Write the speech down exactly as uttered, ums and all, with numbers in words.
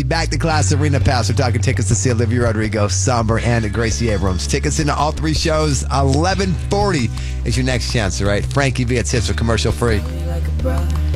back to class arena pass. We're talking tickets to see Olivia Rodrigo, Somber, and Gracie Abrams. Tickets into all three shows. eleven forty is your next chance, all right? Frankie V, it's hits for commercial free. Like a brother.